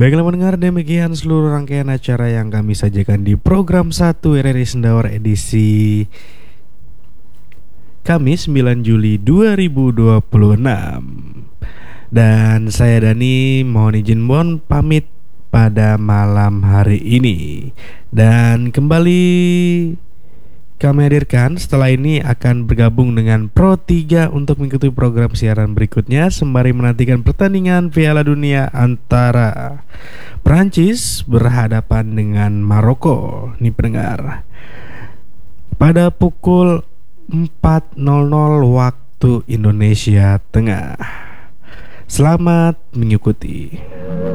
Baiklah pendengar, demikian seluruh rangkaian acara yang kami sajikan di program 1 RRI Sendawar edisi Kamis 9 Juli 2026. Dan saya Dani mohon izin pamit pada malam hari ini. Dan kembali kami hadirkan setelah ini akan bergabung dengan Pro 3 untuk mengikuti program siaran berikutnya sembari menantikan pertandingan Piala Dunia antara Prancis berhadapan dengan Maroko. Nih pendengar, pada pukul 4.00 waktu Indonesia Tengah. Selamat mengikuti.